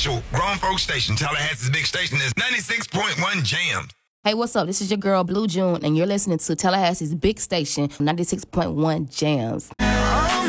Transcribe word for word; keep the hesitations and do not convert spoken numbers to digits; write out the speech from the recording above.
official grown folk station. Tallahassee's big station is ninety-six point one Jams. Hey, what's up? This is your girl, Blue June, and you're listening to Tallahassee's big station, ninety-six point one Jams.